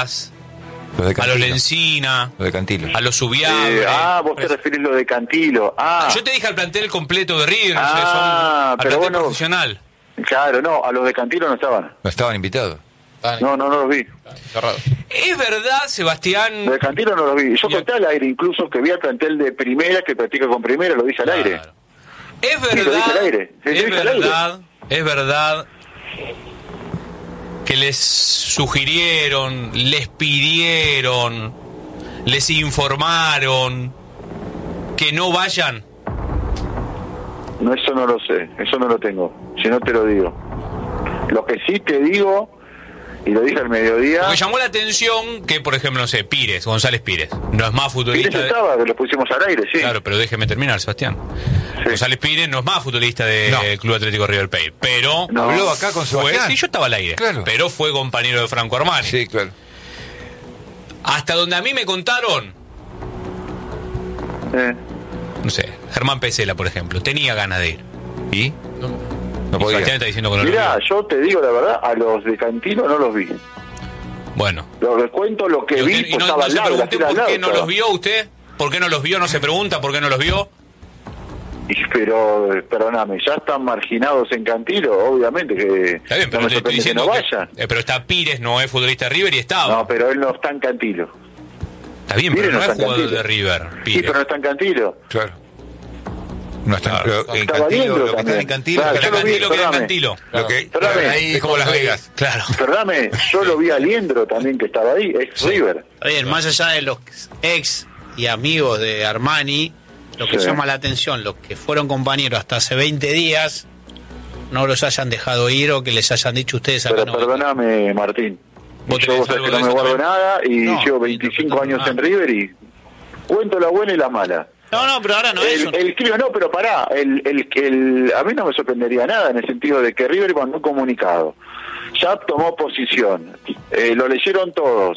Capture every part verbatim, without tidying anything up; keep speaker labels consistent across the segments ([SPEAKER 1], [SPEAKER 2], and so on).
[SPEAKER 1] Díaz,
[SPEAKER 2] Los de
[SPEAKER 1] a los
[SPEAKER 2] Cantilo.
[SPEAKER 1] Lencina,
[SPEAKER 2] Los de Cantilo.
[SPEAKER 1] a los Subiabre.
[SPEAKER 3] Eh, ah, vos te referís lo de Cantilo. Ah,
[SPEAKER 1] Yo te dije al plantel completo de River, no sé,
[SPEAKER 3] Ah,
[SPEAKER 1] son, al
[SPEAKER 3] pero
[SPEAKER 1] plantel
[SPEAKER 3] bueno.
[SPEAKER 1] profesional.
[SPEAKER 3] claro, no, a los de Cantilo no estaban.
[SPEAKER 2] No estaban invitados.
[SPEAKER 3] No, no, no los vi.
[SPEAKER 4] Cerrado.
[SPEAKER 1] Es verdad, Sebastián.
[SPEAKER 3] Los de Cantilo no los vi. Yo
[SPEAKER 1] Ya.
[SPEAKER 3] conté al aire incluso que vi al plantel de primera que practica con primera, lo dije al aire.
[SPEAKER 1] Claro. Es
[SPEAKER 3] Sí, lo dije
[SPEAKER 1] verdad,
[SPEAKER 3] al aire. Sí, lo
[SPEAKER 1] es
[SPEAKER 3] dije al aire.
[SPEAKER 1] verdad, es verdad que les sugirieron, les pidieron, les informaron que no vayan.
[SPEAKER 3] No, eso no lo sé, eso no lo tengo. Si no te lo digo. Lo que sí te digo, y lo dije al mediodía.
[SPEAKER 1] Porque llamó la atención que, por ejemplo, no sé, Pires, González Pires, no es más futbolista.
[SPEAKER 3] Pires
[SPEAKER 1] de-
[SPEAKER 3] estaba, que lo pusimos al aire, sí.
[SPEAKER 1] Claro, pero déjeme terminar, Sebastián.
[SPEAKER 3] Sí.
[SPEAKER 1] González Pires no es más futbolista del
[SPEAKER 2] No.
[SPEAKER 1] Club Atlético River Plate, pero
[SPEAKER 3] No.
[SPEAKER 2] Habló acá con
[SPEAKER 1] fue,
[SPEAKER 2] Sebastián.
[SPEAKER 1] sí, yo estaba al aire,
[SPEAKER 2] Claro.
[SPEAKER 1] pero fue compañero de Franco Armani.
[SPEAKER 2] Sí, claro.
[SPEAKER 1] Hasta donde a mí me contaron,
[SPEAKER 3] Eh,
[SPEAKER 1] no sé, Germán Pesela, por ejemplo, tenía ganas de ir.
[SPEAKER 2] ¿Y?
[SPEAKER 1] No,
[SPEAKER 2] No podía.
[SPEAKER 1] Sebastián está diciendo que no lo
[SPEAKER 3] Mirá,
[SPEAKER 1] vio.
[SPEAKER 3] yo te digo la verdad, a los de Cantilo no los vi.
[SPEAKER 1] Bueno.
[SPEAKER 3] Lo les cuento lo que
[SPEAKER 1] Y
[SPEAKER 3] vi,
[SPEAKER 1] usted- y
[SPEAKER 3] pues
[SPEAKER 1] no,
[SPEAKER 3] estaba
[SPEAKER 1] no
[SPEAKER 3] al
[SPEAKER 1] se
[SPEAKER 3] lado, la
[SPEAKER 1] preguntó
[SPEAKER 3] fila al
[SPEAKER 1] por qué
[SPEAKER 3] lado
[SPEAKER 1] no
[SPEAKER 3] estaba.
[SPEAKER 1] los vio usted. ¿Por qué no los vio? No se pregunta por qué no los vio.
[SPEAKER 3] Y, pero, eh, perdóname, ya están marginados en Cantilo, obviamente que
[SPEAKER 1] Está bien, pero
[SPEAKER 3] no me
[SPEAKER 1] te estoy
[SPEAKER 3] sorprende que
[SPEAKER 1] diciendo
[SPEAKER 3] no
[SPEAKER 1] que,
[SPEAKER 3] vayan.
[SPEAKER 1] eh, pero está Pires, no es futbolista de River y estaba.
[SPEAKER 3] No, pero él no está en Cantilo.
[SPEAKER 1] Está bien,
[SPEAKER 3] Pires
[SPEAKER 1] pero no
[SPEAKER 3] no
[SPEAKER 1] es
[SPEAKER 3] está en
[SPEAKER 1] jugador
[SPEAKER 3] Cantilo.
[SPEAKER 1] de River.
[SPEAKER 3] Sí,
[SPEAKER 1] Pires.
[SPEAKER 3] pero no está en Cantilo.
[SPEAKER 2] Claro. No está
[SPEAKER 1] Claro.
[SPEAKER 2] lo- en
[SPEAKER 3] Estaba
[SPEAKER 2] Cantilo,
[SPEAKER 3] Liendro
[SPEAKER 2] lo que está
[SPEAKER 3] también.
[SPEAKER 2] en Cantilo,
[SPEAKER 3] Claro,
[SPEAKER 1] Está
[SPEAKER 3] yo lo vi,
[SPEAKER 1] Cantilo, queda en
[SPEAKER 3] perdóname.
[SPEAKER 1] Cantilo.
[SPEAKER 2] lo que
[SPEAKER 3] Perdóname.
[SPEAKER 2] ahí es como Las Vegas.
[SPEAKER 1] Claro.
[SPEAKER 3] Perdóname, yo lo vi a Liendro también que estaba ahí, ex River.
[SPEAKER 5] Está bien, más allá de los ex y amigos de Armani, lo que
[SPEAKER 3] Sí.
[SPEAKER 5] llama la atención, los que fueron compañeros hasta hace veinte días, no los hayan dejado ir o que les hayan dicho ustedes acá
[SPEAKER 3] Pero
[SPEAKER 5] no.
[SPEAKER 3] perdóname, Martín.
[SPEAKER 1] ¿Vos
[SPEAKER 3] Yo
[SPEAKER 1] tenés
[SPEAKER 3] vos sabés
[SPEAKER 1] algo
[SPEAKER 3] que no
[SPEAKER 1] de
[SPEAKER 3] me
[SPEAKER 1] eso
[SPEAKER 3] guardo
[SPEAKER 1] también?
[SPEAKER 3] nada y
[SPEAKER 5] No,
[SPEAKER 3] llevo veinticinco años
[SPEAKER 5] interpretando
[SPEAKER 3] en
[SPEAKER 5] nada.
[SPEAKER 3] River y cuento la buena y la mala.
[SPEAKER 5] No, no, pero ahora no es.
[SPEAKER 3] El, el clima, no, pero pará, el, el, el, a mí no me sorprendería nada en el sentido de que River mandó un comunicado, ya tomó posición, eh, lo leyeron todos,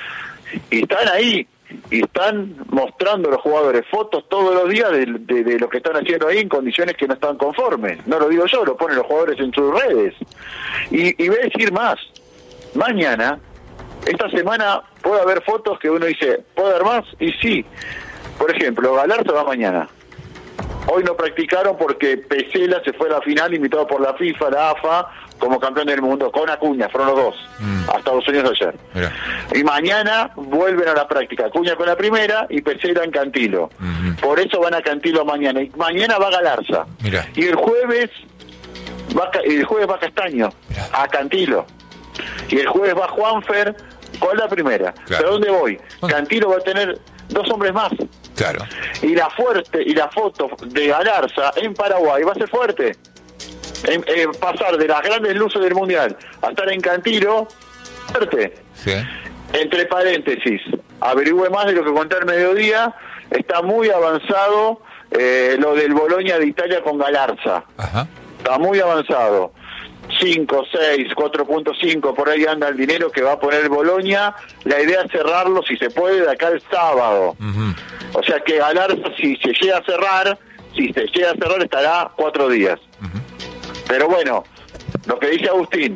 [SPEAKER 3] y están ahí, y están mostrando los jugadores fotos todos los días de, de, de lo que están haciendo ahí en condiciones que no están conformes. No lo digo yo, lo ponen los jugadores en sus redes. Y, y voy a decir más, mañana, esta semana puede haber fotos que uno dice, ¿puede haber más? Y sí. Por ejemplo, Galarza va mañana. Hoy no practicaron porque Pesela se fue a la final invitado por la FIFA, la A F A, como campeón del mundo, con Acuña, fueron los dos,
[SPEAKER 2] Mm.
[SPEAKER 3] a Estados Unidos ayer.
[SPEAKER 2] Mirá.
[SPEAKER 3] Y mañana vuelven a la práctica, Acuña con la primera y Pesela en Cantilo.
[SPEAKER 2] Ujú.
[SPEAKER 3] Por eso van a Cantilo mañana. Y mañana va Galarza.
[SPEAKER 2] Mirá.
[SPEAKER 3] Y el jueves va, Ca- el jueves va Castaño,
[SPEAKER 2] Mirá.
[SPEAKER 3] a Cantilo. Y el jueves va Juanfer con la primera.
[SPEAKER 2] Claro.
[SPEAKER 3] ¿Pero dónde voy?
[SPEAKER 2] Bueno.
[SPEAKER 3] Cantilo va a tener dos hombres más.
[SPEAKER 2] Claro.
[SPEAKER 3] Y la fuerte y la foto de Galarza en Paraguay va a ser fuerte. En- eh, pasar de las grandes luces del mundial a estar en Cantilo, fuerte.
[SPEAKER 2] Sí.
[SPEAKER 3] Entre paréntesis, averigüe más de lo que conté al mediodía. Está muy avanzado eh, lo del Boloña de Italia con Galarza.
[SPEAKER 2] Ajá.
[SPEAKER 3] Está muy avanzado. cinco, seis, cuatro punto cinco, por ahí anda el dinero que va a poner Boloña. La idea es cerrarlo, si se puede, de acá el sábado.
[SPEAKER 2] Ujú.
[SPEAKER 3] O sea que Galarza, si se llega a cerrar, si se llega a cerrar, estará cuatro días. Pero bueno, lo que dice Agustín,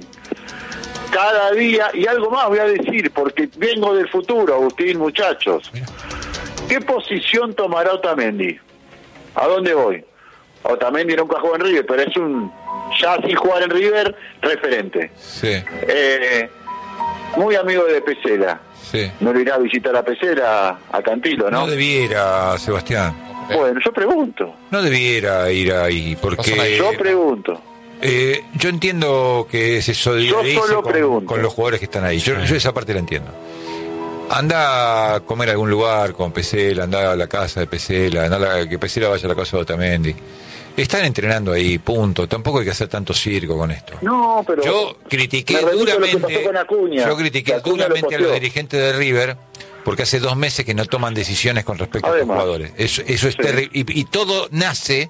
[SPEAKER 3] cada día, y algo más voy a decir, porque vengo del futuro, Agustín, muchachos. ¿Qué posición tomará Otamendi? ¿A dónde voy? Otamendi nunca jugó en River, pero es un, ya sin jugar en River, referente.
[SPEAKER 2] Sí.
[SPEAKER 3] Eh, muy amigo de Pesela.
[SPEAKER 2] Sí.
[SPEAKER 3] ¿No le irá a visitar a Pesela, a Cantilo, no?
[SPEAKER 2] No debiera, Sebastián.
[SPEAKER 3] Bueno, yo pregunto.
[SPEAKER 2] No debiera ir ahí, porque
[SPEAKER 3] Yo pregunto.
[SPEAKER 2] eh, yo entiendo que se solidarice
[SPEAKER 3] Yo solo
[SPEAKER 2] con,
[SPEAKER 3] pregunto.
[SPEAKER 2] con los jugadores que están ahí. Yo, yo esa parte la entiendo. Anda a comer a algún lugar con Pesela, anda a la casa de Pesela, anda a la- que Pesela vaya a la casa de Otamendi. Están entrenando ahí, punto. Tampoco hay que hacer tanto circo con esto.
[SPEAKER 3] No, pero
[SPEAKER 2] Yo critiqué
[SPEAKER 3] me remito a lo que
[SPEAKER 2] duramente,
[SPEAKER 3] pasó con Acuña.
[SPEAKER 2] yo critiqué
[SPEAKER 3] Que Acuña lo
[SPEAKER 2] duramente a los
[SPEAKER 3] posteó.
[SPEAKER 2] dirigentes de River porque hace dos meses que no toman decisiones con respecto a los
[SPEAKER 3] Además.
[SPEAKER 2] jugadores. Eso, eso es
[SPEAKER 3] Sí.
[SPEAKER 2] terrible. Y, y todo nace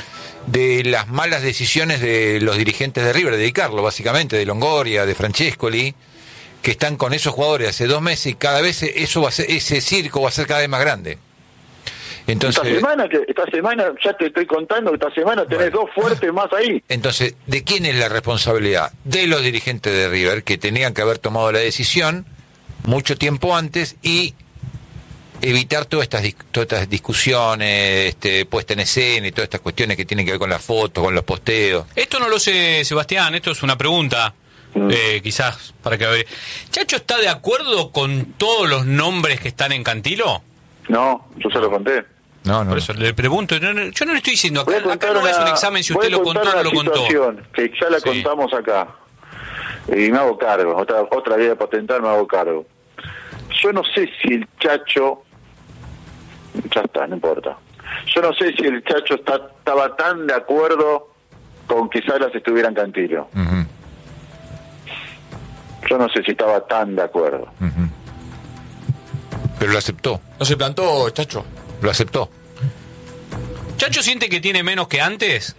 [SPEAKER 2] de las malas decisiones de los dirigentes de River, de Di Carlo, básicamente, de Longoria, de Francescoli, que están con esos jugadores hace dos meses y cada vez eso va a ser, ese circo va a ser cada vez más grande. Entonces,
[SPEAKER 3] esta semana, que esta semana, ya te estoy contando que esta semana tenés
[SPEAKER 2] Bueno.
[SPEAKER 3] dos fuertes más ahí.
[SPEAKER 2] Entonces, ¿de quién es la responsabilidad? De los dirigentes de River, que tenían que haber tomado la decisión mucho tiempo antes y evitar todas estas, dis- todas estas discusiones, este, puesta en escena y todas estas cuestiones que tienen que ver con las fotos, con los posteos.
[SPEAKER 1] Esto no lo sé, Sebastián, esto es una pregunta,
[SPEAKER 3] Mm.
[SPEAKER 1] eh, quizás, para que a ver. ¿Chacho está de acuerdo con todos los nombres que están en Cantilo?
[SPEAKER 3] No, yo se lo conté.
[SPEAKER 2] No, no.
[SPEAKER 1] Por eso le pregunto, no, no, yo no le estoy diciendo,
[SPEAKER 3] Voy
[SPEAKER 1] acá,
[SPEAKER 3] a
[SPEAKER 1] acá
[SPEAKER 3] contar
[SPEAKER 1] no es un
[SPEAKER 3] una-
[SPEAKER 1] examen si
[SPEAKER 3] voy
[SPEAKER 1] usted
[SPEAKER 3] a
[SPEAKER 1] lo contó
[SPEAKER 3] contar
[SPEAKER 1] o no
[SPEAKER 3] una
[SPEAKER 1] lo contó.
[SPEAKER 3] situación que ya la
[SPEAKER 1] Sí.
[SPEAKER 3] contamos acá. Y me hago cargo. Otra, otra vía de patentar, me hago cargo. Yo no sé si el Chacho... Ya está, no importa. Yo no sé si el Chacho está, estaba tan de acuerdo con que Salas estuviera en Cantilo.
[SPEAKER 2] Ujú,
[SPEAKER 3] Yo no sé si estaba tan de acuerdo.
[SPEAKER 2] ujú. Pero lo aceptó,
[SPEAKER 4] No se plantó, Chacho.
[SPEAKER 2] lo aceptó.
[SPEAKER 1] ¿Chacho siente que tiene menos que antes?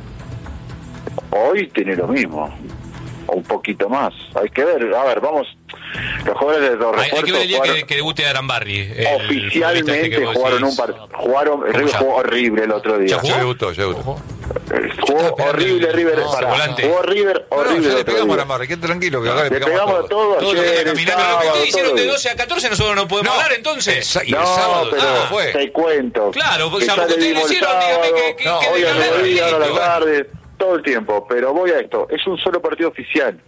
[SPEAKER 3] Hoy tiene lo mismo. O un poquito más. Hay que ver. A ver, vamos. Los jugadores de los
[SPEAKER 1] Hay, hay que
[SPEAKER 3] refuerzos
[SPEAKER 1] ver el día
[SPEAKER 3] jugaron-
[SPEAKER 1] que, que debute Arambarri. el futbolista
[SPEAKER 3] oficialmente
[SPEAKER 1] este que vos
[SPEAKER 3] jugaron
[SPEAKER 1] decís.
[SPEAKER 3] un partido. Jugaron. River
[SPEAKER 1] ya?
[SPEAKER 3] jugó horrible el otro día.
[SPEAKER 1] ¿Ya jugó?
[SPEAKER 2] Ya debutó, ya debutó.
[SPEAKER 3] Eh, Jugó
[SPEAKER 1] esperando
[SPEAKER 3] horrible
[SPEAKER 1] el-
[SPEAKER 3] River.
[SPEAKER 1] no,
[SPEAKER 3] pará,
[SPEAKER 1] volante.
[SPEAKER 3] jugó River
[SPEAKER 2] No,
[SPEAKER 3] horrible
[SPEAKER 2] ya
[SPEAKER 3] el
[SPEAKER 2] le
[SPEAKER 3] otro
[SPEAKER 2] pegamos a
[SPEAKER 3] día.
[SPEAKER 2] la Marra, qué tranquilo, que acá le
[SPEAKER 3] Le
[SPEAKER 2] pegamos,
[SPEAKER 3] pegamos
[SPEAKER 2] a
[SPEAKER 3] a
[SPEAKER 2] todos.
[SPEAKER 3] todos
[SPEAKER 1] Todo lo que
[SPEAKER 3] ayer,
[SPEAKER 1] está
[SPEAKER 3] el
[SPEAKER 1] caminando. Pero lo que
[SPEAKER 3] sábado,
[SPEAKER 1] ustedes hicieron
[SPEAKER 3] todo
[SPEAKER 1] de
[SPEAKER 3] el-
[SPEAKER 1] doce a catorce, nosotros no podemos
[SPEAKER 2] No,
[SPEAKER 1] hablar entonces.
[SPEAKER 2] esa- y el
[SPEAKER 3] No,
[SPEAKER 2] sábado
[SPEAKER 3] pero
[SPEAKER 2] ¿cómo fue?
[SPEAKER 3] te cuento.
[SPEAKER 1] Claro, o
[SPEAKER 3] que
[SPEAKER 1] sea,
[SPEAKER 3] ya
[SPEAKER 1] porque
[SPEAKER 3] le
[SPEAKER 1] ustedes lo
[SPEAKER 3] dimos el
[SPEAKER 1] hicieron, dígame
[SPEAKER 3] sábado,
[SPEAKER 1] que- que-
[SPEAKER 2] No,
[SPEAKER 1] que
[SPEAKER 3] hoy
[SPEAKER 1] de
[SPEAKER 3] al
[SPEAKER 1] hablar,
[SPEAKER 3] mediodía, ahora a la
[SPEAKER 1] listo.
[SPEAKER 3] tarde, todo el tiempo. Pero voy a esto, es un solo partido oficial.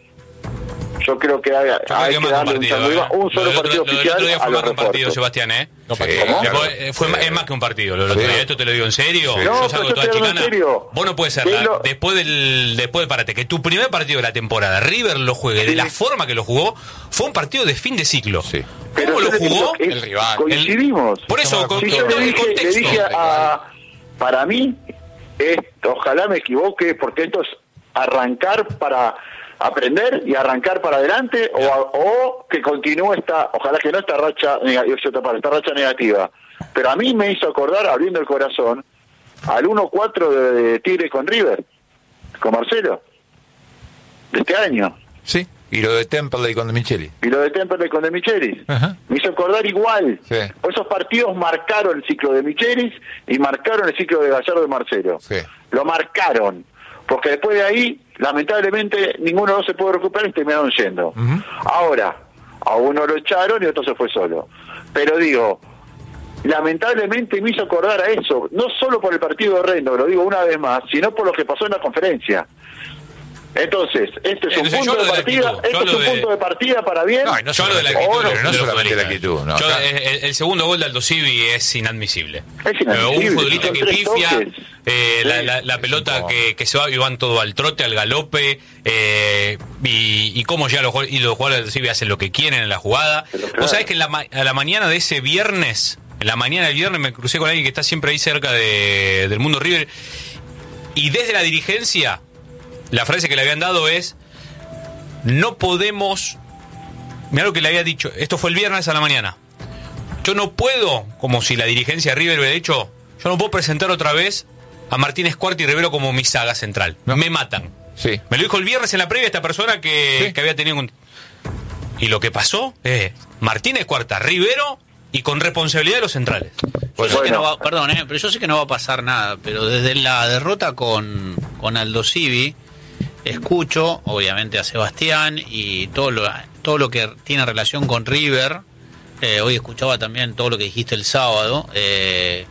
[SPEAKER 3] Yo creo que hay,
[SPEAKER 1] Yo creo
[SPEAKER 3] hay
[SPEAKER 1] que
[SPEAKER 3] que
[SPEAKER 1] más que un
[SPEAKER 3] darle un,
[SPEAKER 1] partido,
[SPEAKER 3] saludo,
[SPEAKER 1] ¿eh?
[SPEAKER 3] un
[SPEAKER 1] Lo
[SPEAKER 3] solo
[SPEAKER 1] del otro-
[SPEAKER 3] partido
[SPEAKER 1] lo del
[SPEAKER 3] oficial
[SPEAKER 1] otro día
[SPEAKER 3] a
[SPEAKER 1] fue
[SPEAKER 3] los
[SPEAKER 1] más que un partido,
[SPEAKER 3] refuerzos.
[SPEAKER 1] Sebastián, ¿eh?
[SPEAKER 4] No,
[SPEAKER 2] Sí,
[SPEAKER 4] partido.
[SPEAKER 2] ¿cómo?
[SPEAKER 1] Después, eh, fue,
[SPEAKER 2] Sí.
[SPEAKER 1] ma- es más que un partido, lo del otro
[SPEAKER 2] Sí.
[SPEAKER 1] día. Esto te lo digo en serio.
[SPEAKER 2] Sí.
[SPEAKER 1] Yo
[SPEAKER 3] No,
[SPEAKER 1] salgo
[SPEAKER 3] pero yo
[SPEAKER 1] toda
[SPEAKER 3] estoy hablando en
[SPEAKER 1] chicana.
[SPEAKER 3] serio.
[SPEAKER 1] Vos no puedes ser
[SPEAKER 3] Que
[SPEAKER 1] la-
[SPEAKER 3] lo-
[SPEAKER 1] después del después del parate, que tu primer partido de la temporada, River lo juegue de
[SPEAKER 3] Sí.
[SPEAKER 1] la forma que lo jugó, fue un partido de fin de ciclo.
[SPEAKER 2] Sí.
[SPEAKER 3] Pero
[SPEAKER 1] ¿Cómo
[SPEAKER 3] yo
[SPEAKER 1] lo
[SPEAKER 3] le digo
[SPEAKER 1] jugó?
[SPEAKER 3] que
[SPEAKER 4] El rival.
[SPEAKER 3] Coincidimos.
[SPEAKER 1] Por eso, con,
[SPEAKER 3] Si yo
[SPEAKER 1] con
[SPEAKER 3] le
[SPEAKER 1] todo el
[SPEAKER 3] dije, le
[SPEAKER 1] contexto.
[SPEAKER 3] dije a, para mí, es, ojalá me equivoque, porque esto es arrancar para aprender y arrancar para adelante, o, a- o que continúe esta, ojalá que no esta racha, nega- esta racha negativa. Pero a mí me hizo acordar, abriendo el corazón, al uno cuatro de, de Tigre con River, con Marcelo, de este año.
[SPEAKER 2] Sí. Y lo de Temperley con De Micheli.
[SPEAKER 3] Y lo de Temperley con De Michelis.
[SPEAKER 2] Ajá.
[SPEAKER 3] Me hizo acordar igual.
[SPEAKER 2] Sí.
[SPEAKER 3] Esos partidos marcaron el ciclo de Michelis y marcaron el ciclo de Gallardo y Marcelo.
[SPEAKER 2] Sí.
[SPEAKER 3] Lo marcaron. Porque después de ahí, lamentablemente, ninguno no se pudo recuperar y terminaron yendo.
[SPEAKER 2] Ujú.
[SPEAKER 3] Ahora, a uno lo echaron y otro se fue solo. Pero digo, lamentablemente me hizo acordar a eso. No solo por el partido horrendo, lo digo una vez más, sino por lo que pasó en la conferencia. Entonces, este es un
[SPEAKER 1] Entonces, yo
[SPEAKER 3] punto
[SPEAKER 1] hablo
[SPEAKER 3] de
[SPEAKER 1] de la
[SPEAKER 3] partida,
[SPEAKER 1] actitud, yo
[SPEAKER 3] este es
[SPEAKER 1] hablo
[SPEAKER 3] un
[SPEAKER 1] de-
[SPEAKER 3] punto de partida para bien.
[SPEAKER 2] No, y no
[SPEAKER 1] Yo hablo de la
[SPEAKER 2] solamente-
[SPEAKER 1] actitud,
[SPEAKER 3] Ahora,
[SPEAKER 1] de
[SPEAKER 2] pero no
[SPEAKER 1] los
[SPEAKER 2] solamente la
[SPEAKER 1] futbolistas.
[SPEAKER 2] actitud. No,
[SPEAKER 1] Yo,
[SPEAKER 2] acá-
[SPEAKER 1] el, el segundo gol de Aldo Civi es inadmisible.
[SPEAKER 3] Es inadmisible,
[SPEAKER 1] Eh, un futbolista
[SPEAKER 3] son
[SPEAKER 1] que
[SPEAKER 3] tres
[SPEAKER 1] pifia,
[SPEAKER 3] toques.
[SPEAKER 1] eh, la,
[SPEAKER 3] Sí.
[SPEAKER 1] la- la pelota
[SPEAKER 2] un
[SPEAKER 1] que, que se va y van todo al trote, al galope, eh, y, y cómo ya los, gol- y los jugadores de Aldo Civi hacen lo que quieren en la jugada.
[SPEAKER 3] Pero claro.
[SPEAKER 1] Vos sabés que en la, ma- a la mañana de ese viernes, en la mañana del viernes me crucé con alguien que está siempre ahí cerca de, del Mundo River, y desde la dirigencia, la frase que le habían dado es: no podemos. Mirá lo que le había dicho. Esto fue el viernes a la mañana. Yo no puedo, como si la dirigencia de River hubiera dicho, yo no puedo presentar otra vez a Martínez Cuarta y Rivero como mi saga central.
[SPEAKER 2] No.
[SPEAKER 1] Me matan.
[SPEAKER 2] Sí.
[SPEAKER 1] Me lo dijo el viernes en la previa esta persona que,
[SPEAKER 2] Sí.
[SPEAKER 1] que había tenido un... Y lo que pasó es Martínez Cuarta, Rivero y con responsabilidad de los centrales.
[SPEAKER 5] Yo sé que
[SPEAKER 3] Bueno.
[SPEAKER 5] no va, perdón, eh, pero yo sé que no va a pasar nada, pero desde la derrota con, con Aldo Civi, escucho, obviamente, a Sebastián y todo lo, todo lo que tiene relación con River. Eh, hoy escuchaba también todo lo que dijiste el sábado. eh,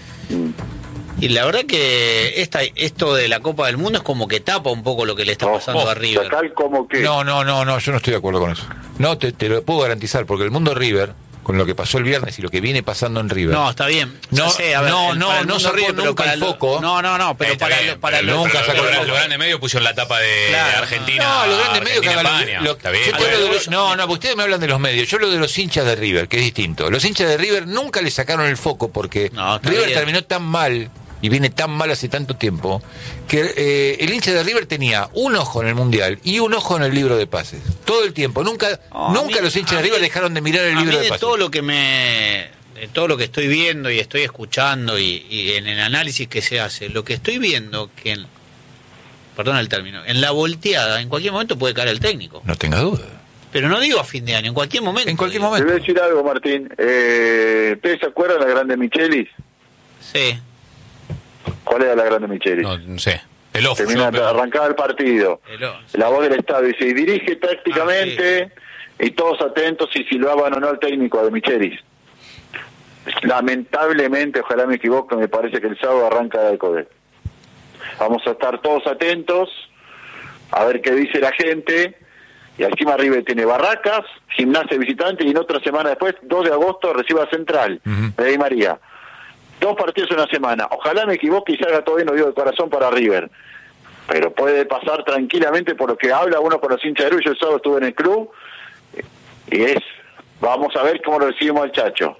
[SPEAKER 5] y la verdad que esta, esto de la Copa del Mundo es como que tapa un poco lo que le está
[SPEAKER 3] Oh,
[SPEAKER 5] pasando
[SPEAKER 3] oh,
[SPEAKER 5] a River.
[SPEAKER 3] Tal como que
[SPEAKER 2] No, no, no, no, yo no estoy de acuerdo con eso. No, te, te lo puedo garantizar, porque el mundo River, con lo que pasó el viernes y lo que viene pasando en River.
[SPEAKER 5] No, está bien.
[SPEAKER 2] No,
[SPEAKER 5] Ya sé, a ver,
[SPEAKER 2] no,
[SPEAKER 5] el-
[SPEAKER 2] no,
[SPEAKER 5] para el
[SPEAKER 2] no
[SPEAKER 5] mundo
[SPEAKER 2] sacó
[SPEAKER 5] River, pero
[SPEAKER 2] nunca
[SPEAKER 5] para
[SPEAKER 2] el
[SPEAKER 5] lo-
[SPEAKER 2] foco.
[SPEAKER 5] No, no, no, pero
[SPEAKER 1] Está
[SPEAKER 5] para,
[SPEAKER 1] bien,
[SPEAKER 5] lo- para
[SPEAKER 1] pero
[SPEAKER 5] lo-
[SPEAKER 2] nunca
[SPEAKER 1] los-
[SPEAKER 2] sacó el
[SPEAKER 1] los-
[SPEAKER 2] foco.
[SPEAKER 1] Los grandes medios pusieron la tapa de,
[SPEAKER 5] Claro.
[SPEAKER 1] de Argentina.
[SPEAKER 2] No, los grandes medios que
[SPEAKER 1] Argentina,
[SPEAKER 2] hablan de-
[SPEAKER 1] España.
[SPEAKER 2] lo-
[SPEAKER 1] Está bien.
[SPEAKER 2] yo te hablo de los-
[SPEAKER 5] Eso-
[SPEAKER 2] no, no, porque ustedes me hablan de los medios. Yo hablo de los hinchas de River, que es distinto. Los hinchas de River nunca le sacaron el foco porque
[SPEAKER 5] No, está
[SPEAKER 2] River
[SPEAKER 5] bien.
[SPEAKER 2] terminó tan mal y viene tan mal hace tanto tiempo que eh, el hincha de River tenía un ojo en el Mundial y un ojo en el libro de pases. Todo el tiempo. Nunca,
[SPEAKER 5] No, a
[SPEAKER 2] nunca
[SPEAKER 5] mí-
[SPEAKER 2] los hinchas
[SPEAKER 5] a
[SPEAKER 2] de River
[SPEAKER 5] mí-
[SPEAKER 2] dejaron de mirar el
[SPEAKER 5] a
[SPEAKER 2] libro
[SPEAKER 5] mí
[SPEAKER 2] de
[SPEAKER 5] de
[SPEAKER 2] pases.
[SPEAKER 5] todo lo que me de todo lo que estoy viendo y estoy escuchando y, y en el análisis que se hace, lo que estoy viendo que en, perdón el término, en la volteada en cualquier momento puede caer el técnico,
[SPEAKER 2] No tengas duda.
[SPEAKER 5] pero no digo a fin de año, en cualquier momento.
[SPEAKER 2] En cualquier
[SPEAKER 5] digo.
[SPEAKER 3] Te voy a
[SPEAKER 2] momento.
[SPEAKER 3] decir algo, Martín. Eh, ¿Ustedes se acuerdan de la grande Michelis?
[SPEAKER 5] Sí.
[SPEAKER 3] ¿Cuál era la grande Michelis?
[SPEAKER 1] No, no sé. El ojo.
[SPEAKER 3] Termina,
[SPEAKER 1] yo-
[SPEAKER 3] arrancaba el partido.
[SPEAKER 5] El o-
[SPEAKER 3] La voz del Estado dice, y dirige tácticamente, y todos atentos si silbaban o no al técnico de Michelis. Lamentablemente, ojalá me equivoque, me parece que el sábado arranca de Alcodet. Vamos a estar todos atentos a ver qué dice la gente. Y encima River tiene Barracas, Gimnasia visitante, y en otra semana después, dos de agosto, recibe a Central, uh-huh. de Di María. Dos partidos en una semana. Ojalá me equivoque y salga todo bien, lo digo de corazón, para River. Pero puede pasar tranquilamente por lo que habla uno con los hinchas de River. Yo el sábado estuve en el club y es, vamos a ver cómo lo recibimos al Chacho.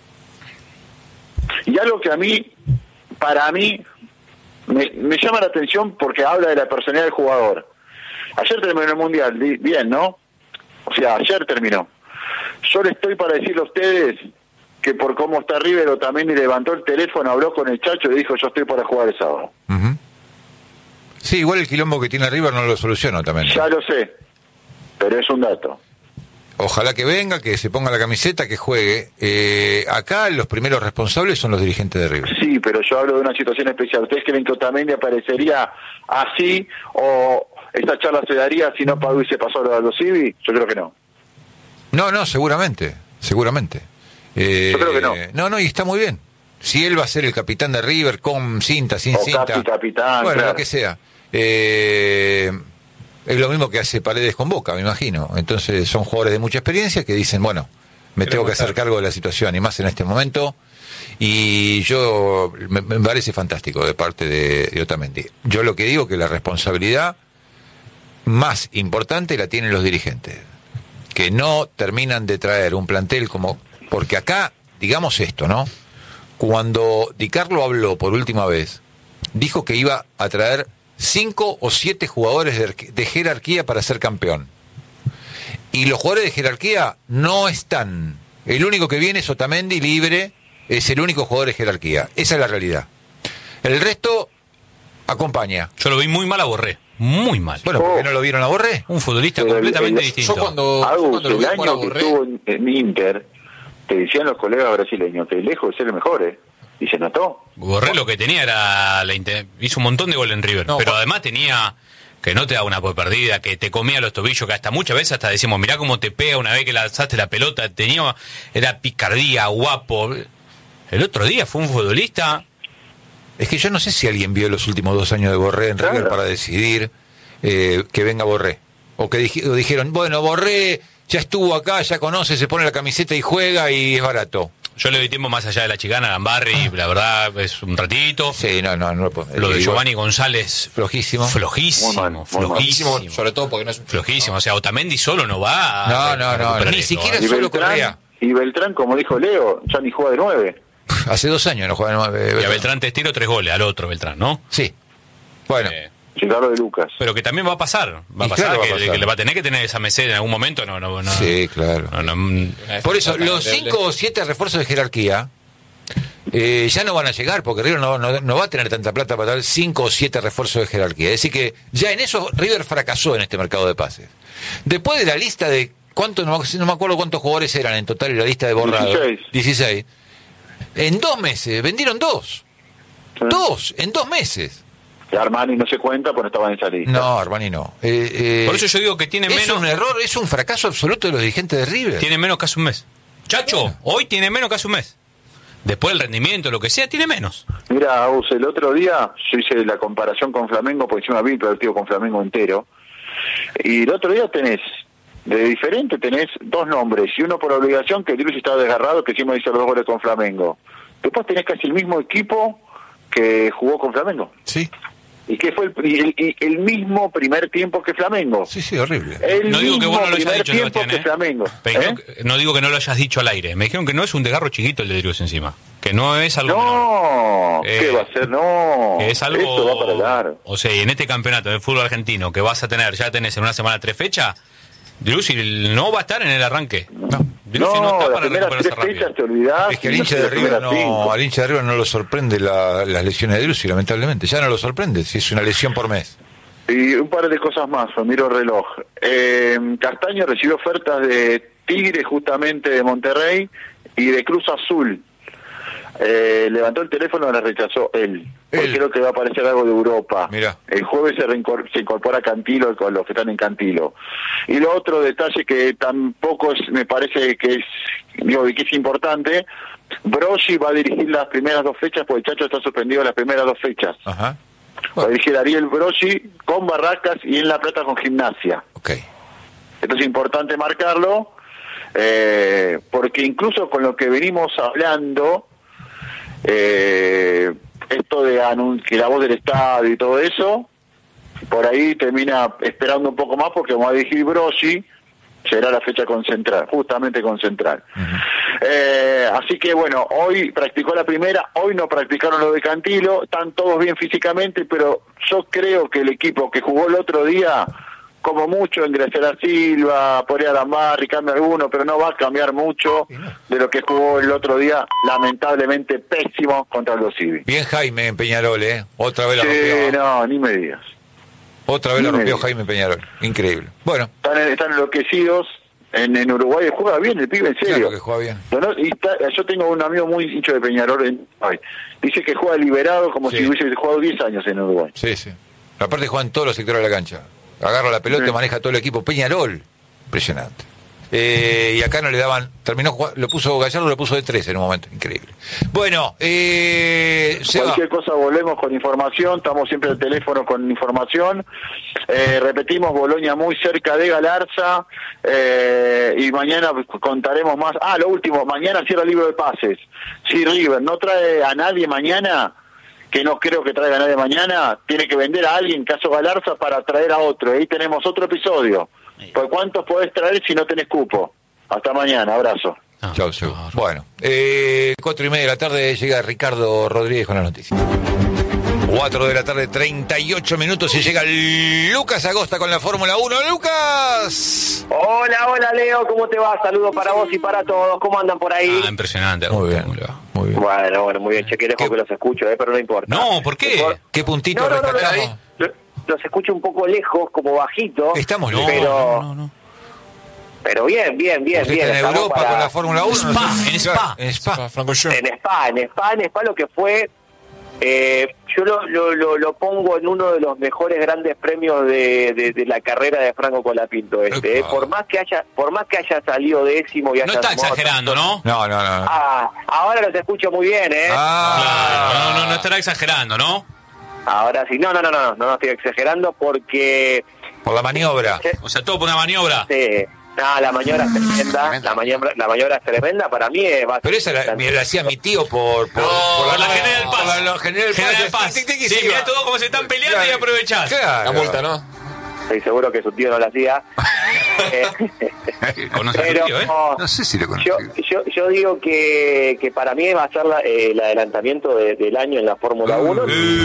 [SPEAKER 3] Y algo que a mí, para mí, me, me llama la atención porque habla de la personalidad del jugador. Ayer terminó el Mundial, bien, ¿no? O sea, ayer terminó. Yo le estoy para decirle a ustedes que por cómo está River, Otamendi levantó el teléfono, habló con el Chacho y dijo, yo estoy para jugar el sábado.
[SPEAKER 2] Uh-huh. Sí, igual el quilombo que tiene River no lo soluciona también.
[SPEAKER 3] Ya lo sé, pero es un dato.
[SPEAKER 2] Ojalá que venga, que se ponga la camiseta, que juegue. Eh, acá los primeros responsables son los dirigentes de River.
[SPEAKER 3] Sí, pero yo hablo de una situación especial. ¿Ustedes creen que Otamendi aparecería así o esa charla se daría si no Padu y se pasó lo de Aldo Civi? Yo creo que no.
[SPEAKER 2] No, no, seguramente, seguramente. Eh,
[SPEAKER 3] yo creo que no.
[SPEAKER 2] No, no, y está muy bien. Si él va a ser el capitán de River, con cinta, sin
[SPEAKER 3] o
[SPEAKER 2] cinta.
[SPEAKER 3] Casi capitán,
[SPEAKER 2] bueno,
[SPEAKER 3] claro.
[SPEAKER 2] Lo que sea. Eh... Es lo mismo que hace Paredes con Boca, me imagino. Entonces son jugadores de mucha experiencia que dicen, bueno, me tengo que hacer cargo de la situación, y más en este momento. Y yo, me, me parece fantástico de parte de, de Otamendi. Yo lo que digo que la responsabilidad más importante la tienen los dirigentes, que no terminan de traer un plantel como... Porque acá, digamos esto, ¿no? Cuando Di Carlo habló por última vez, dijo que iba a traer cinco o siete jugadores de, de jerarquía para ser campeón. Y los jugadores de jerarquía no están. El único que viene es Otamendi, libre, es el único jugador de jerarquía. Esa es la realidad. El resto acompaña.
[SPEAKER 1] Yo lo vi muy mal a Borré. Muy mal.
[SPEAKER 2] Bueno, ¿por qué no lo vieron a Borré?
[SPEAKER 1] Un futbolista Pero completamente el, el, distinto.
[SPEAKER 4] Yo cuando,
[SPEAKER 3] Agus,
[SPEAKER 4] yo cuando lo vi
[SPEAKER 3] el
[SPEAKER 4] jugar a
[SPEAKER 3] año que
[SPEAKER 4] Borré...
[SPEAKER 3] estuvo en, en Inter, te decían los colegas brasileños que lejos de ser el mejor, ¿eh? Y se notó.
[SPEAKER 1] Borré lo que tenía era la inter... hizo un montón de goles en River, no, pero Juan... además tenía que no te da una por perdida, que te comía los tobillos, que hasta muchas veces hasta decimos, mirá cómo te pega una vez que lanzaste la pelota, tenía era picardía, guapo. El otro día fue un futbolista.
[SPEAKER 2] Es que yo no sé si alguien vio los últimos dos años de Borré en River claro. para decidir eh, que venga Borré, o que dij... o dijeron, bueno, Borré ya estuvo acá, ya conoce, se pone la camiseta y juega y es barato.
[SPEAKER 1] Yo le doy tiempo más allá de la chicana a Lambarri, ah. la verdad es un ratito.
[SPEAKER 2] Sí, no, no, no lo puedo.
[SPEAKER 1] Lo de Giovanni González,
[SPEAKER 2] flojísimo.
[SPEAKER 1] Flojísimo,
[SPEAKER 3] muy mal, muy
[SPEAKER 1] flojísimo.
[SPEAKER 4] Mal. Sobre todo porque no es un...
[SPEAKER 1] Flojísimo, o sea, Otamendi solo no va a...
[SPEAKER 2] No, no, no, no ni siquiera
[SPEAKER 3] ¿eh?
[SPEAKER 2] solo
[SPEAKER 3] Beltrán,
[SPEAKER 2] Correa.
[SPEAKER 3] Y Beltrán, como dijo Leo, ya ni juega de nueve.
[SPEAKER 2] Hace dos años no juega de nueve.
[SPEAKER 1] Beltrán. Y a Beltrán te estiro tres goles, al otro Beltrán, ¿no?
[SPEAKER 2] Sí. Bueno.
[SPEAKER 1] Eh.
[SPEAKER 3] Llegarlo de Lucas.
[SPEAKER 1] Pero que también va a pasar. Va a pasar,
[SPEAKER 2] claro
[SPEAKER 1] que,
[SPEAKER 2] va a pasar.
[SPEAKER 1] que le va a tener que tener esa meseta en algún momento. No, no, no,
[SPEAKER 2] sí, claro.
[SPEAKER 1] No, no,
[SPEAKER 2] Por eso, los cinco o siete refuerzos de jerarquía eh, ya no van a llegar, porque River no, no, no va a tener tanta plata para dar cinco o siete refuerzos de jerarquía. Es decir que ya en eso River fracasó en este mercado de pases. Después de la lista de... ¿cuánto? No, no me acuerdo cuántos jugadores eran en total en la lista de borrado.
[SPEAKER 3] dieciséis.
[SPEAKER 2] dieciséis. En dos meses, vendieron dos. Sí. Dos, en dos meses.
[SPEAKER 3] Armani no se cuenta porque no estaba en esa lista.
[SPEAKER 2] No, Armani no. Eh, eh,
[SPEAKER 1] Por eso yo digo que tiene
[SPEAKER 2] es
[SPEAKER 1] menos...
[SPEAKER 2] Es un error, es un fracaso absoluto de los dirigentes de River.
[SPEAKER 1] Tiene menos que hace un mes. Chacho, bueno. Hoy tiene menos que hace un mes. Después del rendimiento, lo que sea, tiene menos.
[SPEAKER 3] Mira, Aus, el otro día yo hice la comparación con Flamengo, porque encima vi el partido con Flamengo entero. Y el otro día tenés, de diferente tenés dos nombres, y uno por obligación, que Driussi estaba desgarrado, que encima hizo los goles con Flamengo. Después tenés casi el mismo equipo que jugó con Flamengo.
[SPEAKER 2] Sí.
[SPEAKER 3] Y que fue el, el, el, el mismo primer tiempo que Flamengo.
[SPEAKER 2] Sí, sí, horrible.
[SPEAKER 3] El
[SPEAKER 1] no digo que vos no lo hayas dicho,
[SPEAKER 3] tiempo
[SPEAKER 1] Sebastián,
[SPEAKER 3] que
[SPEAKER 1] ¿eh?
[SPEAKER 3] Flamengo.
[SPEAKER 1] Pero
[SPEAKER 3] ¿eh?
[SPEAKER 1] no, no digo que no lo hayas dicho al aire. Me dijeron que no es un desgarro chiquito el de Driussi encima. Que no es algo...
[SPEAKER 3] No,
[SPEAKER 1] menor.
[SPEAKER 3] ¿qué
[SPEAKER 1] eh,
[SPEAKER 3] va a ser? No.
[SPEAKER 1] Que es algo...
[SPEAKER 3] Esto va para largo.
[SPEAKER 1] O sea, y en este campeonato del fútbol argentino que vas a tener, ya tenés en una semana tres fechas, Driussi no va a estar en el arranque.
[SPEAKER 2] No.
[SPEAKER 3] No, no, está para las primeras tres fechas te olvidás.
[SPEAKER 2] Es que al hincha de River no, al hincha de River no lo sorprende la, las lesiones de Driussi, lamentablemente. Ya no lo sorprende, si es una lesión por mes.
[SPEAKER 3] Y un par de cosas más, miro el reloj. Eh, Castaño recibió ofertas de Tigre, justamente de Monterrey, y de Cruz Azul. Eh, levantó el teléfono y la rechazó él. Porque
[SPEAKER 2] Él.
[SPEAKER 3] creo que va a aparecer algo de Europa.
[SPEAKER 2] Mirá.
[SPEAKER 3] El jueves se, reincor- se incorpora Cantilo con los que están en Cantilo. Y lo otro detalle que tampoco es, me parece que es, digo, que es importante, Brogi va a dirigir las primeras dos fechas, porque el Chacho está suspendido las primeras dos fechas.
[SPEAKER 2] Ajá.
[SPEAKER 3] Va a
[SPEAKER 2] Bueno,
[SPEAKER 3] dirigir Ariel Brogi con Barracas y en La Plata con Gimnasia.
[SPEAKER 2] ok.
[SPEAKER 3] Esto es importante marcarlo, eh, porque incluso con lo que venimos hablando, eh, esto de anun- que la voz del estadio y todo eso, por ahí termina esperando un poco más porque como va a dirigir Brogi, será la fecha con Central, justamente con Central. Eh, así que bueno, hoy practicó la primera, hoy no practicaron lo de Cantilo, están todos bien físicamente, pero yo creo que el equipo que jugó el otro día, como mucho ingresará Silva, podría Lambarri, cambia alguno, pero no va a cambiar mucho de lo que jugó el otro día, lamentablemente pésimo contra los Civi.
[SPEAKER 2] Bien Jaime en Peñarol, ¿eh? Otra vez la
[SPEAKER 3] Sí,
[SPEAKER 2] rompió.
[SPEAKER 3] no, ni me digas.
[SPEAKER 2] Otra vez la
[SPEAKER 3] ni me
[SPEAKER 2] rompió
[SPEAKER 3] digas.
[SPEAKER 2] Jaime Peñarol. Increíble. Bueno,
[SPEAKER 3] Están, están enloquecidos. En, en Uruguay juega bien el pibe, en serio.
[SPEAKER 2] claro que juega bien.
[SPEAKER 3] No, no, y está- yo tengo un amigo muy hincho de Peñarol en Uruguay. Dice que juega liberado como
[SPEAKER 2] Sí.
[SPEAKER 3] si hubiese jugado diez años en Uruguay.
[SPEAKER 2] Sí, sí. Aparte juega en todos los sectores de la cancha. Agarra la pelota,
[SPEAKER 3] Sí.
[SPEAKER 2] maneja todo el equipo. Peñarol. Impresionante. Eh, y acá no le daban, terminó jugando- lo puso Gallardo, lo puso de tres en un momento, increíble. Bueno, eh, Seba,
[SPEAKER 3] Cualquier cosa volvemos con información, estamos siempre al teléfono con información. Eh, repetimos, Boloña muy cerca de Galarza, eh, y mañana contaremos más. Ah, lo último, mañana cierra el libro de pases. Si River no trae a nadie mañana, que no creo que traiga a nadie mañana, tiene que vender a alguien, caso Galarza, para traer a otro. Ahí tenemos otro episodio. ¿Por cuántos podés traer si no tenés cupo? Hasta mañana, abrazo.
[SPEAKER 1] Ah,
[SPEAKER 2] chau, Seba. Bueno, eh, cuatro y media de la tarde llega Ricardo Rodríguez con las noticias. Cuatro de la tarde, treinta y ocho minutos y llega Lucas Agosta con la Fórmula uno. ¡Lucas!
[SPEAKER 4] Hola, hola Leo, ¿cómo te va? Saludos para vos y para todos. ¿Cómo andan por ahí?
[SPEAKER 1] Ah, impresionante.
[SPEAKER 2] Muy bien,
[SPEAKER 1] ¿Cómo le va?
[SPEAKER 2] muy bien.
[SPEAKER 4] Bueno, bueno, muy bien. Che, que lejos que los escucho, eh, pero no importa.
[SPEAKER 1] No, ¿por qué?
[SPEAKER 2] ¿Qué puntito
[SPEAKER 4] No, no, no, no,
[SPEAKER 2] rescatamos?
[SPEAKER 4] no, los escucho un poco lejos, como bajito.
[SPEAKER 2] Estamos
[SPEAKER 1] No,
[SPEAKER 2] lejos.
[SPEAKER 4] pero,
[SPEAKER 1] no, no, no.
[SPEAKER 4] pero bien, bien, bien,
[SPEAKER 2] Usted
[SPEAKER 4] bien.
[SPEAKER 2] está en
[SPEAKER 4] Estamos
[SPEAKER 2] Europa
[SPEAKER 4] para-
[SPEAKER 2] con la Fórmula uno.
[SPEAKER 1] Spa,
[SPEAKER 2] no sé-
[SPEAKER 1] en Spa.
[SPEAKER 2] En Spa.
[SPEAKER 6] Franco Yo.
[SPEAKER 4] En Spa, en Spa, en Spa lo que fue, eh, yo lo, lo, lo, lo pongo en uno de los mejores grandes premios de, de, de la carrera de Franco Colapinto este, eh.
[SPEAKER 2] Epa.
[SPEAKER 4] por más que haya, por más que haya salido décimo y haya
[SPEAKER 1] No está
[SPEAKER 4] tomado
[SPEAKER 1] exagerando,
[SPEAKER 4] tantos-
[SPEAKER 1] ¿no?
[SPEAKER 2] No, no, no.
[SPEAKER 4] Ah, ahora los escucho muy bien, eh.
[SPEAKER 2] Ah,
[SPEAKER 1] Claro, no, no, no estará exagerando, ¿no?
[SPEAKER 4] Ahora sí, no, no, no, no, no, no estoy exagerando porque
[SPEAKER 2] por la maniobra.
[SPEAKER 1] O sea, todo por una maniobra.
[SPEAKER 4] sí, no, la maniobra es tremenda,
[SPEAKER 6] Tremenda.
[SPEAKER 4] la maniobra, la maniobra es tremenda, para mí es bastante.
[SPEAKER 2] Pero esa la, mira, la hacía mi tío por, por,
[SPEAKER 1] Por la General Paz.
[SPEAKER 2] Por la General Paz.
[SPEAKER 1] General Paz.
[SPEAKER 2] Tic, tic, tic,
[SPEAKER 1] Sí,
[SPEAKER 2] se
[SPEAKER 1] mirá
[SPEAKER 2] iba.
[SPEAKER 1] todo cómo se están peleando y aprovechás.
[SPEAKER 2] Claro.
[SPEAKER 6] La multa, ¿no?
[SPEAKER 4] Estoy seguro que su tío no la hacía. Eh,
[SPEAKER 1] Conoce a tu
[SPEAKER 4] pero
[SPEAKER 1] tío, ¿eh?
[SPEAKER 2] No sé si lo conocí.
[SPEAKER 4] yo, yo, yo digo que, que para mí va a ser la- eh, el adelantamiento de- del año en la Fórmula uno.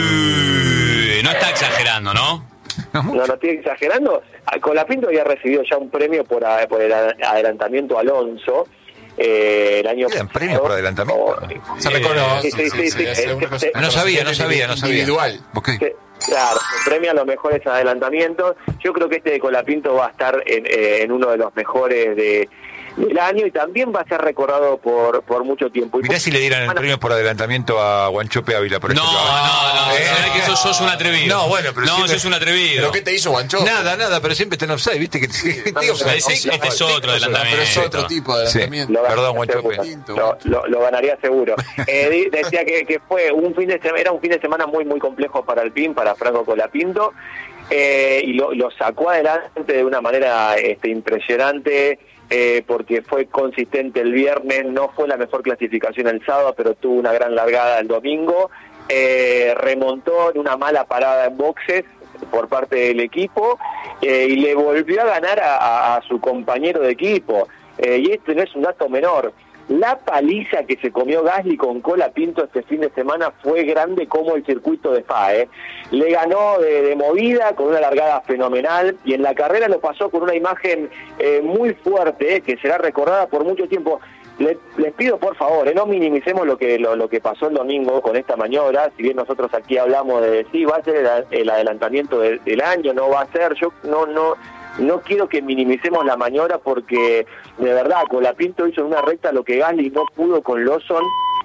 [SPEAKER 1] Eh, no está exagerando, ¿no?
[SPEAKER 4] No, no estoy exagerando. Ah, Colapinto había recibido ya un premio por, a- por el adelantamiento a Alonso. Eh, el año
[SPEAKER 2] ¿Quedan premios por adelantamiento?
[SPEAKER 4] Oh,
[SPEAKER 6] Se reconoce.
[SPEAKER 4] Sí, sí, sí, sí.
[SPEAKER 6] es una
[SPEAKER 4] Eh,
[SPEAKER 6] cosa-
[SPEAKER 4] eh,
[SPEAKER 2] No sabía, no sabía, no sabía.
[SPEAKER 6] Individual.
[SPEAKER 2] Ok.
[SPEAKER 4] se- Claro, se premia los mejores adelantamientos. Yo creo que este de Colapinto va a estar en, eh, en uno de los mejores de, del año y también va a ser recordado por por mucho tiempo. Y
[SPEAKER 2] Mirá si le dieran el
[SPEAKER 4] Bueno,
[SPEAKER 2] premio por adelantamiento a Guanchope Ávila, por
[SPEAKER 1] No,
[SPEAKER 2] ejemplo.
[SPEAKER 1] no, no.
[SPEAKER 2] Eh,
[SPEAKER 1] Se ve que sos, sos un atrevido.
[SPEAKER 2] No, bueno, pero
[SPEAKER 1] No,
[SPEAKER 2] siempre-
[SPEAKER 1] sos un atrevido.
[SPEAKER 6] ¿Pero qué te hizo Guancho?
[SPEAKER 2] Nada, nada, pero siempre está en offside, ¿viste? Que, que-
[SPEAKER 6] no,
[SPEAKER 2] digo,
[SPEAKER 6] no,
[SPEAKER 1] Me decís,
[SPEAKER 6] no,
[SPEAKER 1] este es
[SPEAKER 6] no,
[SPEAKER 1] otro
[SPEAKER 6] no,
[SPEAKER 1] adelantamiento.
[SPEAKER 6] Pero es otro tipo de
[SPEAKER 2] Sí.
[SPEAKER 6] adelantamiento.
[SPEAKER 4] Lo ganaría
[SPEAKER 2] Perdón, Guanchope.
[SPEAKER 4] seguro.
[SPEAKER 6] Tinto,
[SPEAKER 4] Lo, lo, lo ganaría seguro. Eh, di- decía que, que fue un fin de semana, era un fin de semana muy muy complejo para el P I N, para Franco Colapinto, eh, y lo, lo sacó adelante de una manera este, impresionante. Eh, porque fue consistente el viernes, no fue la mejor clasificación el sábado, pero tuvo una gran largada el domingo, eh, remontó en una mala parada en boxes por parte del equipo, eh, y le volvió a ganar a, a- a su compañero de equipo, eh, y este no es un dato menor. La paliza que se comió Gasly con Colapinto este fin de semana fue grande como el circuito de Spa, ¿eh? Le ganó de, de movida con una largada fenomenal y en la carrera lo pasó con una imagen eh, muy fuerte, eh, que será recordada por mucho tiempo. Le- les pido por favor, eh, no minimicemos lo que lo, lo que pasó el domingo con esta maniobra, si bien nosotros aquí hablamos de sí, va a ser el, el adelantamiento de- del año, no va a ser, yo no, no... No quiero que minimicemos la maniobra porque, de verdad, Colapinto hizo en una recta lo que Gasly no pudo con Lawson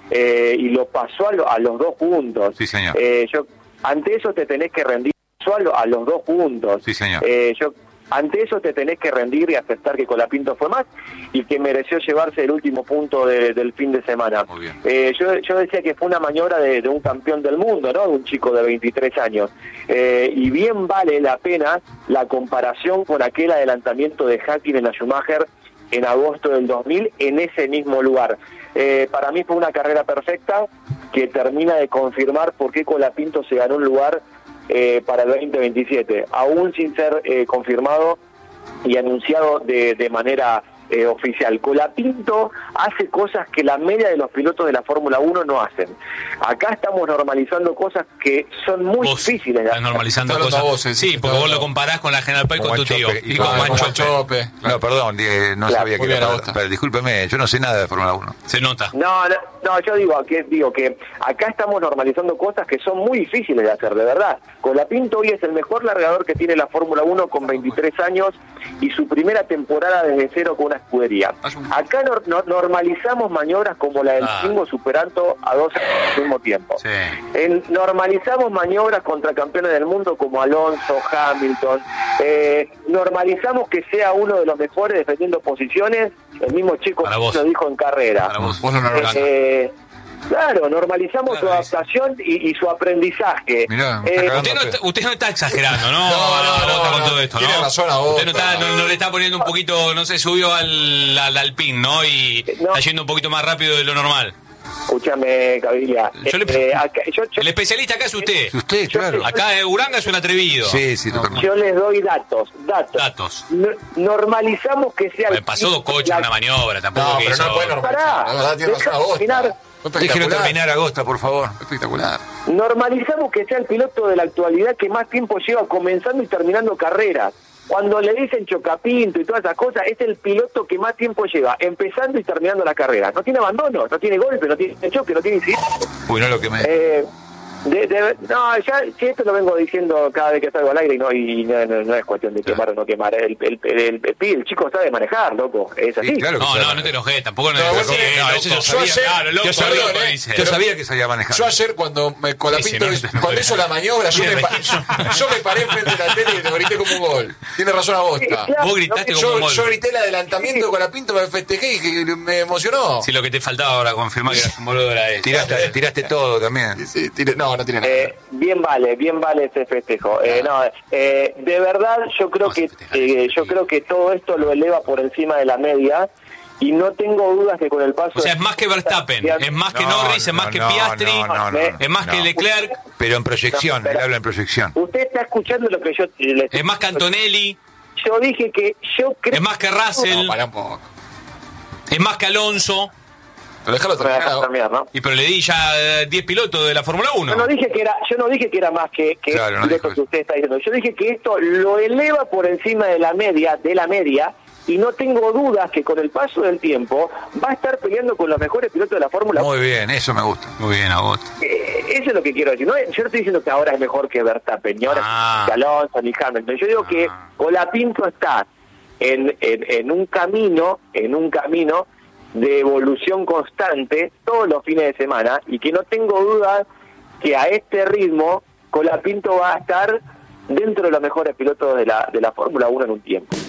[SPEAKER 4] eh, y lo pasó a, lo, a los dos puntos.
[SPEAKER 2] Sí, señor.
[SPEAKER 4] Eh, yo, ante eso te tenés que rendir a, lo, a los dos puntos.
[SPEAKER 2] Sí, señor.
[SPEAKER 4] Eh, yo Ante eso te tenés que rendir y aceptar que Colapinto fue más y que mereció llevarse el último punto de, del fin de semana.
[SPEAKER 2] Muy bien.
[SPEAKER 4] Eh, yo, yo decía que fue una maniobra de, de un campeón del mundo, ¿no? De un chico de veintitrés años. Eh, y bien vale la pena la comparación con aquel adelantamiento de Hakkinen a Schumacher en agosto del dos mil en ese mismo lugar. Eh, para mí fue una carrera perfecta que termina de confirmar por qué Colapinto se ganó un lugar Eh, para el veinte veintisiete, aún sin ser eh, confirmado y anunciado de, de manera eh, oficial. Colapinto hace cosas que la media de los pilotos de la Fórmula uno no hacen. Acá estamos normalizando cosas que son muy
[SPEAKER 1] Vos
[SPEAKER 4] difíciles de
[SPEAKER 1] estás
[SPEAKER 4] hacer.
[SPEAKER 1] normalizando
[SPEAKER 6] Está
[SPEAKER 1] cosas.
[SPEAKER 6] hablando vos, eh,
[SPEAKER 1] sí,
[SPEAKER 6] está
[SPEAKER 1] porque vos
[SPEAKER 6] hablando.
[SPEAKER 1] lo comparás con la General Pike con tu tío.
[SPEAKER 2] Guanchope.
[SPEAKER 1] Y
[SPEAKER 2] Y
[SPEAKER 1] con
[SPEAKER 2] con
[SPEAKER 1] Guanchope.
[SPEAKER 6] Chope.
[SPEAKER 2] No, perdón, eh, no
[SPEAKER 4] Claro,
[SPEAKER 2] sabía que
[SPEAKER 6] muy bien,
[SPEAKER 2] era.
[SPEAKER 6] Agosta.
[SPEAKER 2] Pero discúlpeme, yo no sé nada de Fórmula uno.
[SPEAKER 1] Se nota.
[SPEAKER 4] No, no, no, yo digo que digo que acá estamos normalizando cosas que son muy difíciles de hacer, de verdad. Colapinto hoy es el mejor largador que tiene la Fórmula uno con veintitrés años y su primera temporada desde cero con una escudería. Acá no, no, normalizamos maniobras como la del
[SPEAKER 1] Ah.
[SPEAKER 4] Pingo superando a dos al mismo tiempo.
[SPEAKER 1] Sí.
[SPEAKER 4] En- normalizamos maniobras contra campeones del mundo como Alonso, Hamilton. Eh, normalizamos que sea uno de los mejores defendiendo posiciones. El mismo Chico
[SPEAKER 1] Para vos.
[SPEAKER 4] lo dijo en carrera.
[SPEAKER 1] Para vos.
[SPEAKER 6] Vos lo normalizás.
[SPEAKER 4] Eh, claro, normalizamos
[SPEAKER 1] Claro,
[SPEAKER 4] su
[SPEAKER 1] es-
[SPEAKER 4] adaptación y, y su aprendizaje.
[SPEAKER 2] Mirá, me
[SPEAKER 4] Eh,
[SPEAKER 2] está cagando.
[SPEAKER 1] Usted no, está, usted no está exagerando, ¿no?
[SPEAKER 6] No, no, no,
[SPEAKER 1] Agota, con
[SPEAKER 6] no.
[SPEAKER 1] todo esto,
[SPEAKER 6] Tiene
[SPEAKER 1] ¿no?
[SPEAKER 6] razón, Agota.
[SPEAKER 1] Usted no, está, no, no le está poniendo un poquito, no sé, subió al, al Alpine, ¿no? Y
[SPEAKER 4] No.
[SPEAKER 1] está yendo un poquito más rápido de lo normal.
[SPEAKER 4] Escúchame, Cavilla.
[SPEAKER 1] Yo le-
[SPEAKER 4] Eh, acá- yo, yo-
[SPEAKER 1] El especialista acá es usted.
[SPEAKER 2] Usted, claro.
[SPEAKER 1] Acá eh, Uranga es un atrevido.
[SPEAKER 2] Sí, sí, totalmente.
[SPEAKER 4] yo les doy datos. Datos.
[SPEAKER 1] Datos.
[SPEAKER 4] No- normalizamos que sea...
[SPEAKER 1] Me pasó dos coches en una maniobra, tampoco
[SPEAKER 6] No,
[SPEAKER 1] que
[SPEAKER 6] pero
[SPEAKER 1] hizo-
[SPEAKER 6] no puede normalizar.
[SPEAKER 4] Pará,
[SPEAKER 6] La verdad tiene razón
[SPEAKER 4] deja
[SPEAKER 6] Agosta.
[SPEAKER 4] terminar.
[SPEAKER 6] Fue
[SPEAKER 2] Déjelo
[SPEAKER 6] espectacular.
[SPEAKER 2] terminar, Agosta, por favor.
[SPEAKER 6] Espectacular.
[SPEAKER 4] Normalizamos que sea el piloto de la actualidad que más tiempo lleva comenzando y terminando carreras. Cuando le dicen chocapinto y todas esas cosas, es el piloto que más tiempo lleva empezando y terminando la carrera. No tiene abandono, no tiene golpe, no tiene choque, no tiene incidente.
[SPEAKER 2] Uy, no lo que me.
[SPEAKER 4] Eh, de- de- no, ya si esto lo vengo diciendo cada vez que salgo al aire y no y no, no- no es cuestión de quemar o no quemar. El, el, el, el, el, el chico sabe manejar, loco. Es así.
[SPEAKER 2] Sí, claro que
[SPEAKER 1] No,
[SPEAKER 2] sabe
[SPEAKER 1] no, no
[SPEAKER 2] manejar.
[SPEAKER 1] te enojes, tampoco no,
[SPEAKER 6] No,
[SPEAKER 1] te
[SPEAKER 6] vos
[SPEAKER 1] enojes,
[SPEAKER 6] tenés-
[SPEAKER 1] no,
[SPEAKER 6] no,
[SPEAKER 1] eso
[SPEAKER 6] yo
[SPEAKER 1] yo sabía,
[SPEAKER 6] ayer-
[SPEAKER 1] claro, loco,
[SPEAKER 6] yo sabía,
[SPEAKER 1] loco,
[SPEAKER 6] ¿eh?
[SPEAKER 1] dice.
[SPEAKER 2] Yo sabía que sabía manejar.
[SPEAKER 6] Yo ayer cuando me Colapinto,
[SPEAKER 1] Sí, sí, me-
[SPEAKER 6] cuando hizo la maniobra, yo
[SPEAKER 1] Me
[SPEAKER 6] me, pa-
[SPEAKER 1] reí.
[SPEAKER 6] yo me paré enfrente de la tele y lo grité como un gol. Tiene razón Agosta.
[SPEAKER 4] Sí, claro.
[SPEAKER 1] Vos gritaste como un
[SPEAKER 6] Yo,
[SPEAKER 1] gol.
[SPEAKER 6] yo grité el adelantamiento de Colapinto, me festejé y que me emocionó.
[SPEAKER 1] Si lo que te faltaba ahora confirmar que eras un boludo era eso.
[SPEAKER 2] Tiraste, tiraste todo también.
[SPEAKER 6] Sí, sí, tiene- no, no tiene nada.
[SPEAKER 4] Eh, bien vale, bien vale ese festejo. Eh, no, eh, de verdad yo creo
[SPEAKER 1] No se
[SPEAKER 4] que
[SPEAKER 1] festeja
[SPEAKER 4] eh,
[SPEAKER 1] eso,
[SPEAKER 4] yo
[SPEAKER 1] sí.
[SPEAKER 4] creo que todo esto lo eleva por encima de la media y no tengo dudas que con el paso
[SPEAKER 1] O sea,
[SPEAKER 4] de-
[SPEAKER 1] es más que Verstappen, es más que
[SPEAKER 2] No,
[SPEAKER 1] Norris, es
[SPEAKER 2] no,
[SPEAKER 1] más que
[SPEAKER 2] no,
[SPEAKER 1] Piastri,
[SPEAKER 2] no, no, no,
[SPEAKER 1] es más que
[SPEAKER 2] no.
[SPEAKER 1] Leclerc,
[SPEAKER 2] Pero en proyección, él habla en proyección.
[SPEAKER 4] Usted está escuchando lo que yo le
[SPEAKER 1] es más que Antonelli,
[SPEAKER 4] Yo dije que yo creo
[SPEAKER 1] es más que Russell,
[SPEAKER 6] No, pará un poco.
[SPEAKER 1] es más que Alonso.
[SPEAKER 6] Pero déjalo
[SPEAKER 4] Me dejas
[SPEAKER 6] terminar.
[SPEAKER 4] terminar, ¿no?
[SPEAKER 1] Y pero le di ya eh, diez pilotos de la Fórmula uno.
[SPEAKER 4] Yo no dije que era, yo no dije que era más que, que
[SPEAKER 2] Claro,
[SPEAKER 4] el
[SPEAKER 2] no
[SPEAKER 4] piloto
[SPEAKER 2] dijo
[SPEAKER 4] que
[SPEAKER 2] eso.
[SPEAKER 4] usted está diciendo. Yo dije que esto lo eleva por encima de la media, de la media, y no tengo dudas que con el paso del tiempo va a estar peleando con los mejores pilotos de la Fórmula uno.
[SPEAKER 2] Muy bien, eso me gusta.
[SPEAKER 1] Muy bien, Agosta.
[SPEAKER 4] Eh, eso es lo que quiero decir. No, yo no estoy diciendo que ahora es mejor que Verstappen, ni ahora
[SPEAKER 1] Ah.
[SPEAKER 4] que Alonso, ni Hamilton. Yo digo que
[SPEAKER 1] Ah.
[SPEAKER 4] Colapinto está en, en, en un camino, en un camino de evolución constante todos los fines de semana y que no tengo dudas que a este ritmo Colapinto va a estar dentro de los mejores pilotos de la, de la Fórmula uno en un tiempo.